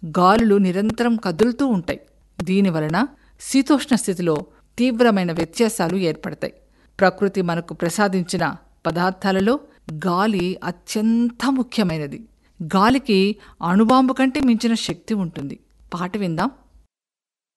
గాలులు నిరంతరం కదులుతూ ఉంటాయి. దీనివలన శీతోష్ణ స్థితిలో తీవ్రమైన వ్యత్యాసాలు ఏర్పడతాయి. ప్రకృతి మనకు ప్రసాదించిన పదార్థాలలో గాలి అత్యంత ముఖ్యమైనది. గాలికి అణుబాంబు కంటే మించిన శక్తి ఉంటుంది. పాట విందాం.